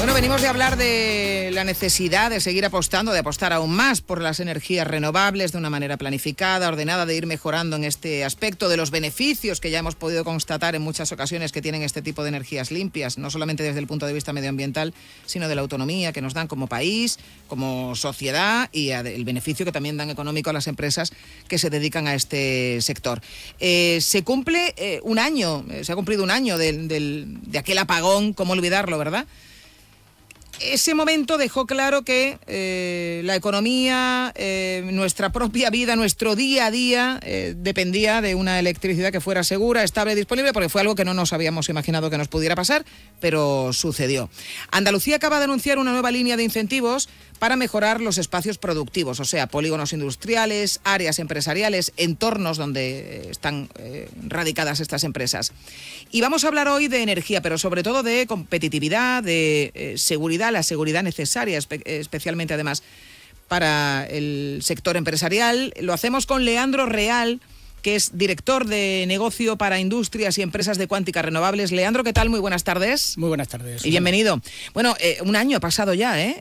Bueno, venimos de hablar de la necesidad de seguir apostando, de apostar aún más por las energías renovables de una manera planificada, ordenada, de ir mejorando en este aspecto, de los beneficios que ya hemos podido constatar en muchas ocasiones que tienen este tipo de energías limpias, no solamente desde el punto de vista medioambiental, sino de la autonomía que nos dan como país, como sociedad y el beneficio que también dan económico a las empresas que se dedican a este sector. Se cumple un año, se ha cumplido un año de aquel apagón, cómo olvidarlo, ¿verdad? Ese momento dejó claro que la economía, nuestra propia vida, nuestro día a día dependía de una electricidad que fuera segura, estable y disponible, porque fue algo que no nos habíamos imaginado que nos pudiera pasar, pero sucedió. Andalucía acaba de anunciar una nueva línea de incentivos para mejorar los espacios productivos, o sea, polígonos industriales, áreas empresariales, entornos donde están radicadas estas empresas. Y vamos a hablar hoy de energía, pero sobre todo de competitividad, de seguridad, la seguridad necesaria, especialmente además para el sector empresarial. Lo hacemos con Leandro Real, que es director de negocio para industrias y empresas de Cuántica Renovables. Leandro, ¿qué tal? Muy buenas tardes. Muy buenas tardes. Y bienvenido. Bueno, un año ha pasado ya, ¿eh?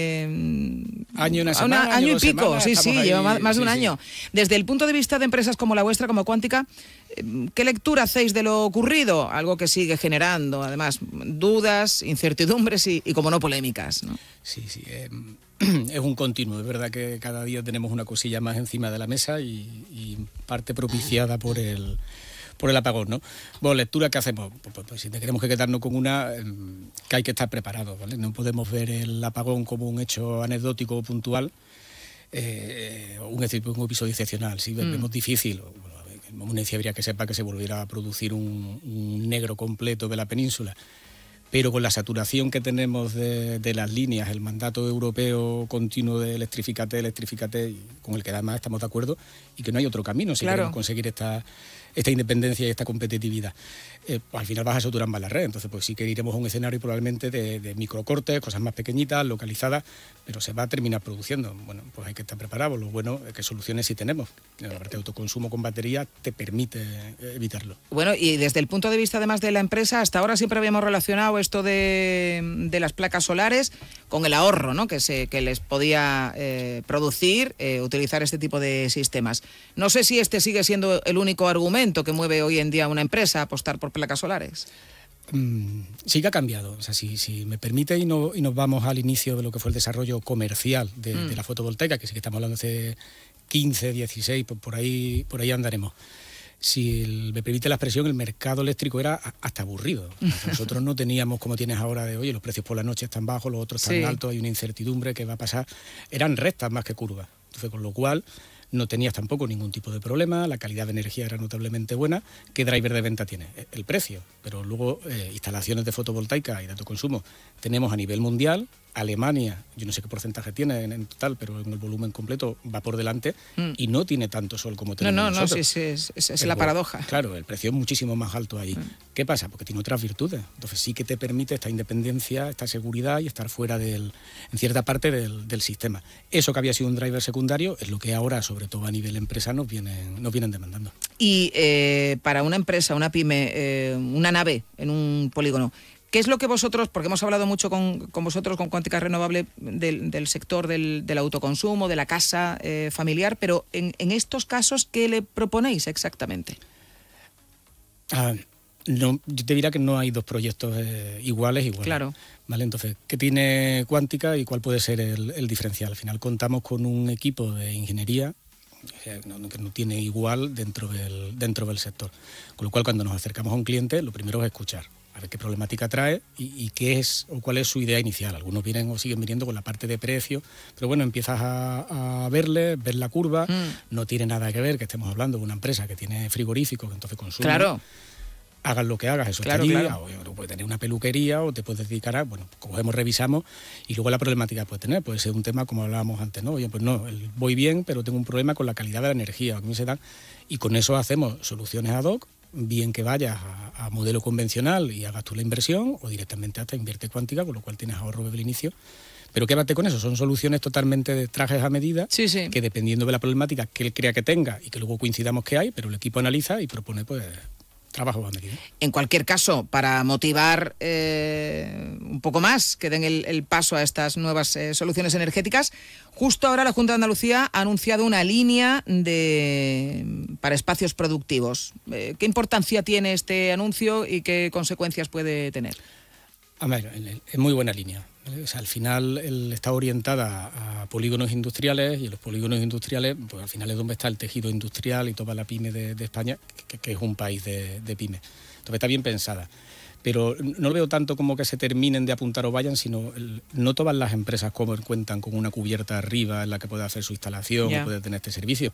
Año, una semana, año y pico, semanas, sí, ahí, lleva más de un año. Sí. Desde el punto de vista de empresas como la vuestra, como Cuántica, ¿qué lectura hacéis de lo ocurrido? Algo que sigue generando, además, dudas, incertidumbres y como no, polémicas, ¿no? Sí. Es un continuo. Es verdad que cada día tenemos una cosilla más encima de la mesa y parte propiciada por el apagón, ¿no? Bueno, lectura, ¿qué hacemos? Pues si tenemos que quedarnos con una, que hay que estar preparados, ¿vale? No podemos ver el apagón como un hecho anecdótico o puntual, un episodio excepcional. Si vemos difícil, una habría que sepa que se volviera a producir un negro completo de la península, pero con la saturación que tenemos de las líneas, el mandato europeo continuo de electrifícate, y con el que además estamos de acuerdo, y que no hay otro camino si queremos conseguir esta independencia y esta competitividad. Al final vas a saturar más la red, entonces pues sí que iremos a un escenario probablemente de microcortes, cosas más pequeñitas, localizadas, pero se va a terminar produciendo. Bueno, pues hay que estar preparados. Lo bueno es que soluciones sí tenemos. La parte de autoconsumo con batería te permite evitarlo. Bueno, y desde el punto de vista además de la empresa, hasta ahora siempre habíamos relacionado esto de las placas solares con el ahorro, ¿no? que les podía producir utilizar este tipo de sistemas. No sé si este sigue siendo el único argumento que mueve hoy en día a una empresa a apostar por placas solares. Sí que ha cambiado. O sea, si me permite y nos vamos al inicio de lo que fue el desarrollo comercial de la fotovoltaica, que sí que estamos hablando hace 15, 16, por ahí andaremos. Si me permite la expresión, el mercado eléctrico era hasta aburrido. Nosotros no teníamos, como tienes ahora, de oye, los precios por la noche están bajos, los otros están altos, hay una incertidumbre, ¿qué va a pasar? Eran rectas más que curvas. Entonces, con lo cual no tenías tampoco ningún tipo de problema, la calidad de energía era notablemente buena. ¿Qué driver de venta tiene? El precio. Pero luego instalaciones de fotovoltaica y de autoconsumo tenemos a nivel mundial. Alemania, yo no sé qué porcentaje tiene en total, pero en el volumen completo va por delante y no tiene tanto sol como tenemos nosotros. No, sí, es la paradoja. Claro, el precio es muchísimo más alto ahí. ¿Qué pasa? Porque tiene otras virtudes. Entonces sí que te permite esta independencia, esta seguridad y estar fuera en cierta parte del sistema. Eso que había sido un driver secundario es lo que ahora, sobre todo a nivel empresa, nos vienen demandando. Y para una empresa, una pyme, una nave en un polígono, ¿qué es lo que vosotros, porque hemos hablado mucho con vosotros, con Cuántica Renovable, del sector del autoconsumo, de la casa familiar, pero en estos casos, ¿qué le proponéis exactamente? No, yo te diría que no hay dos proyectos iguales. Claro. ¿Vale? Entonces, ¿qué tiene Cuántica y cuál puede ser el diferencial? Al final contamos con un equipo de ingeniería que no tiene igual dentro del sector. Con lo cual, cuando nos acercamos a un cliente, lo primero es escuchar, a ver qué problemática trae y qué es o cuál es su idea inicial. Algunos vienen o siguen viniendo con la parte de precio, pero bueno, empiezas a ver la curva, no tiene nada que ver que estemos hablando de una empresa que tiene frigoríficos, que entonces consume. Claro. Hagas lo que hagas, eso claro, está allí, claro. O puedes tener una peluquería o te puedes dedicar a, cogemos, revisamos y luego la problemática puede tener, puede ser un tema como hablábamos antes, ¿no? Oye, pues no, voy bien, pero tengo un problema con la calidad de la energía, a mí se dan, y con eso hacemos soluciones ad hoc, bien que vayas a modelo convencional y hagas tú la inversión o directamente hasta invierte Cuántica, con lo cual tienes ahorro desde el inicio. Pero quédate con eso, son soluciones totalmente de trajes a medida, que dependiendo de la problemática que él crea que tenga y que luego coincidamos que hay, pero el equipo analiza y propone pues trabajo a medida. En cualquier caso, para motivar un poco más, que den el paso a estas nuevas soluciones energéticas. Justo ahora la Junta de Andalucía ha anunciado una línea para espacios productivos. ¿Qué importancia tiene este anuncio y qué consecuencias puede tener? A ver, es muy buena línea, ¿vale? O sea, al final está orientada a polígonos industriales, y en los polígonos industriales, pues al final es donde está el tejido industrial y toda la pyme de España, que es un país de pyme. Entonces está bien pensada. Pero no lo veo tanto como que se terminen de apuntar o vayan, sino no todas las empresas cuentan con una cubierta arriba en la que puede hacer su instalación o puede tener este servicio.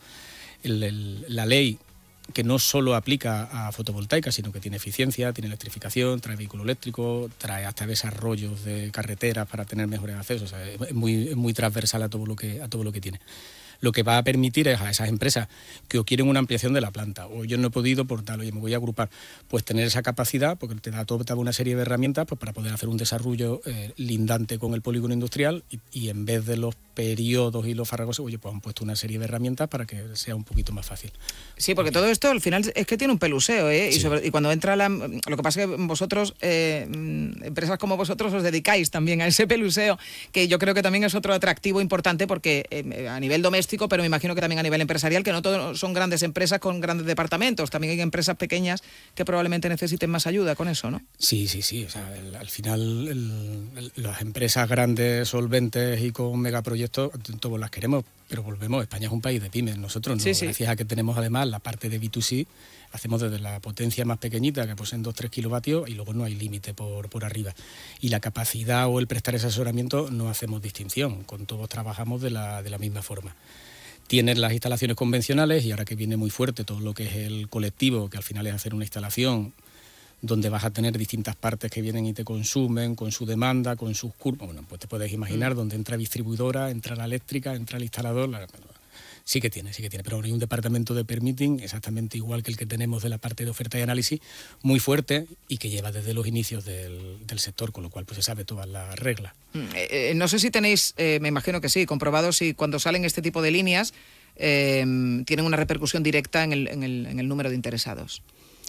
La ley, que no solo aplica a fotovoltaica, sino que tiene eficiencia, tiene electrificación, trae vehículo eléctrico, trae hasta desarrollos de carreteras para tener mejores accesos. O sea, es muy transversal a todo lo que tiene. Lo que va a permitir es a esas empresas que o quieren una ampliación de la planta, o yo no he podido por tal, oye, me voy a agrupar, pues tener esa capacidad, porque te da toda una serie de herramientas pues, para poder hacer un desarrollo lindante con el polígono industrial, y en vez de los periodos y los farragosos, oye, pues han puesto una serie de herramientas para que sea un poquito más fácil. Sí, porque todo esto al final es que tiene un peluseo, ¿eh? Sí. Y cuando entra lo que pasa es que vosotros, empresas como vosotros, os dedicáis también a ese peluseo, que yo creo que también es otro atractivo importante, porque a nivel doméstico, pero me imagino que también a nivel empresarial, que no todos son grandes empresas con grandes departamentos, también hay empresas pequeñas que probablemente necesiten más ayuda con eso, ¿no? Sí. O sea, al final las empresas grandes, solventes y con megaproyectos, todos las queremos, pero volvemos, España es un país de pymes. Nosotros, gracias a que tenemos además la parte de B2C, hacemos desde la potencia más pequeñita, que poseen 2-3 kilovatios, y luego no hay límite por arriba. Y la capacidad o el prestar ese asesoramiento no hacemos distinción, con todos trabajamos de la misma forma. Tienes las instalaciones convencionales, y ahora que viene muy fuerte todo lo que es el colectivo, que al final es hacer una instalación donde vas a tener distintas partes que vienen y te consumen, con su demanda, con sus curvas. Bueno, pues te puedes imaginar donde entra distribuidora, entra la eléctrica, entra el instalador. Sí que tiene, pero hay un departamento de permitting exactamente igual que el que tenemos de la parte de oferta y análisis, muy fuerte, y que lleva desde los inicios del sector, con lo cual pues se sabe todas las reglas. No sé si tenéis, me imagino que sí, comprobado si cuando salen este tipo de líneas tienen una repercusión directa en el número de interesados.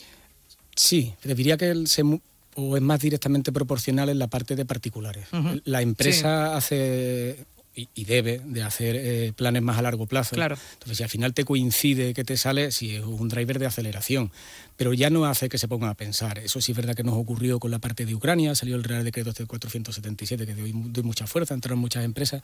Sí, te diría que es más directamente proporcional en la parte de particulares. Uh-huh. La empresa hace y debe de hacer planes más a largo plazo. Claro. Entonces, si al final te coincide que te sale, sí, es un driver de aceleración, pero ya no hace que se pongan a pensar. Eso sí es verdad que nos ocurrió con la parte de Ucrania, salió el Real Decreto 477, que dio mucha fuerza, entraron muchas empresas,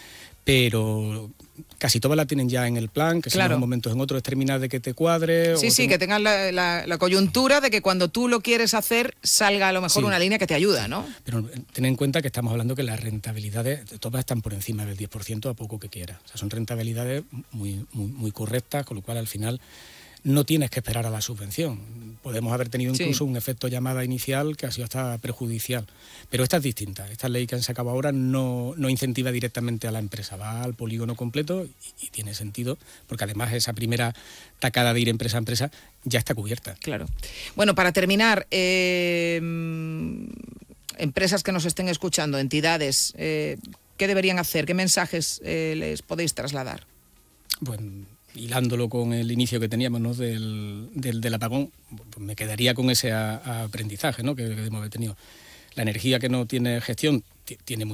pero casi todas la tienen ya en el plan, que claro. Si en momentos en otros es terminar de que te cuadre. Sí, que tengan la coyuntura de que cuando tú lo quieres hacer salga a lo mejor una línea que te ayuda, ¿no? Pero ten en cuenta que estamos hablando que las rentabilidades todas están por encima del 10% a poco que quieras. O sea, son rentabilidades muy correctas, con lo cual al final no tienes que esperar a la subvención. Podemos haber tenido incluso un efecto llamada inicial que ha sido hasta perjudicial. Pero esta es distinta. Esta ley que han sacado ahora no incentiva directamente a la empresa, va al polígono completo y tiene sentido, porque además esa primera tacada de ir empresa a empresa ya está cubierta. Claro. Bueno, para terminar, empresas que nos estén escuchando, entidades, ¿qué deberían hacer? ¿Qué mensajes les podéis trasladar? Bueno, hilándolo con el inicio que teníamos, ¿no? del apagón, pues me quedaría con ese aprendizaje, ¿no? que hemos tenido. La energía que no tiene gestión tiene